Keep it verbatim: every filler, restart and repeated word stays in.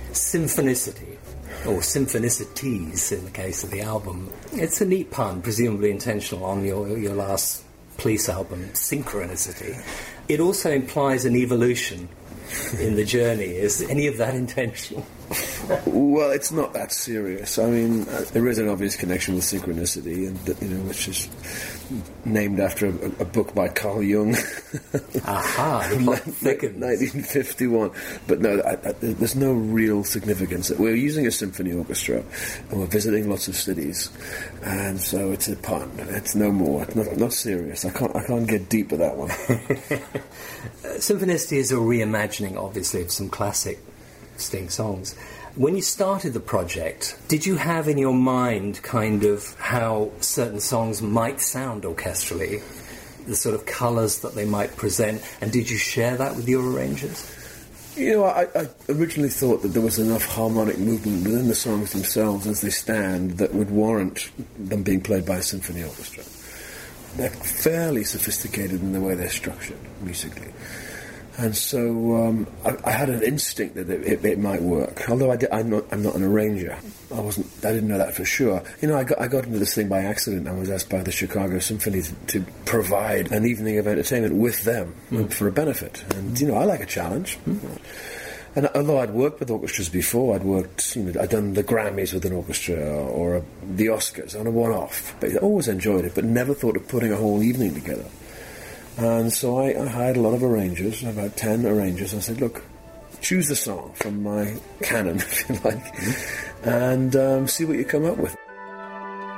Symphonicity, or symphonicities in the case of the album. It's a neat pun, presumably intentional, on your, your last Police album, Synchronicity. It also implies an evolution in the journey. Is any of that intentional? Well, it's not that serious. I mean, uh, there is an obvious connection with Synchronicity, and you know, which is named after a, a book by Carl Jung. Aha, the plot thickens. nineteen fifty-one. But no, I, I, there's no real significance. We're using a symphony orchestra, and we're visiting lots of cities, and so it's a pun. It's no more. It's not, not serious. I can't. I can't get deep with that one. uh, Symphonicity is a reimagining, obviously, of some classic Sting songs. When you started the project, did you have in your mind kind of how certain songs might sound orchestrally, the sort of colours that they might present, and did you share that with your arrangers? You know, I, I originally thought that there was enough harmonic movement within the songs themselves as they stand that would warrant them being played by a symphony orchestra. They're fairly sophisticated in the way they're structured musically. And so um, I, I had an instinct that it, it, it might work. Although I did, I'm not, I'm not an arranger. I wasn't. I didn't know that for sure. You know, I got, I got into this thing by accident. I was asked by the Chicago Symphony to, to provide an evening of entertainment with them mm. for a benefit. And you know, I like a challenge. Mm. And although I'd worked with orchestras before, I'd worked, you know, I'd done the Grammys with an orchestra or a, the Oscars on a one-off. But I always enjoyed it, but never thought of putting a whole evening together. And so I, I hired a lot of arrangers, about ten arrangers, and I said, look, choose the song from my canon, if you like, mm-hmm. and um, see what you come up with.